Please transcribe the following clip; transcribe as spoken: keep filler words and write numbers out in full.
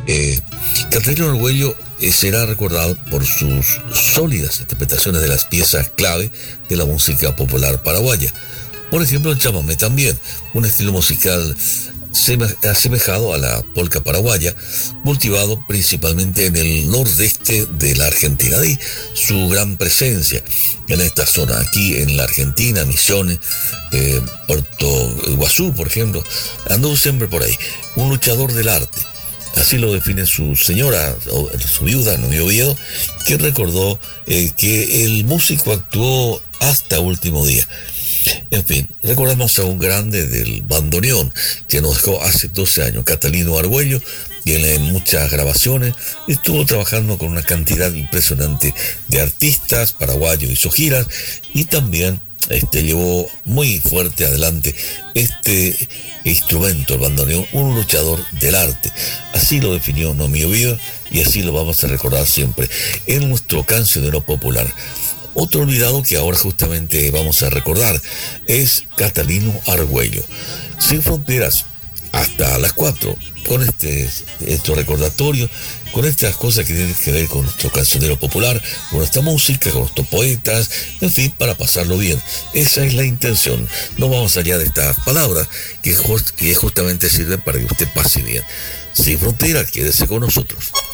Eh, Catalino Argüello eh, será recordado por sus sólidas interpretaciones de las piezas clave de la música popular paraguaya. Por ejemplo, el chamamé también, un estilo musical asemejado a la polca paraguaya, cultivado principalmente en el nordeste de la Argentina. Y su gran presencia en esta zona, aquí en la Argentina, Misiones, eh, Puerto Iguazú, por ejemplo, anduvo siempre por ahí. Un luchador del arte. Así lo define su señora, o su viuda, Noemí Oviedo, que recordó eh, que el músico actuó hasta último día. En fin, recordamos a un grande del bandoneón que nos dejó hace doce años, Catalino Argüello. Tiene muchas grabaciones, estuvo trabajando con una cantidad impresionante de artistas paraguayos, hizo giras y también este, llevó muy fuerte adelante este instrumento, el bandoneón, un luchador del arte. Así lo definió Noemí Oviedo y así lo vamos a recordar siempre en nuestro cancionero popular. Otro olvidado que ahora justamente vamos a recordar es Catalino Argüello. Sin fronteras, hasta las cuatro, con este, estos recordatorios, con estas cosas que tienen que ver con nuestro cancionero popular, con nuestra música, con nuestros poetas, en fin, para pasarlo bien. Esa es la intención. No vamos allá de estas palabras que, just, que justamente sirven para que usted pase bien. Sin fronteras, quédese con nosotros.